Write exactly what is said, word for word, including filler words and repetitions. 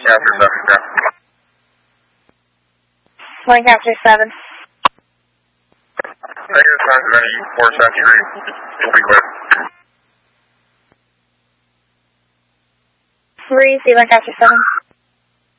Lancaster seven, yeah. Lancaster seven. Negative times of any four century. You'll be clear. Three, see Lancaster seven.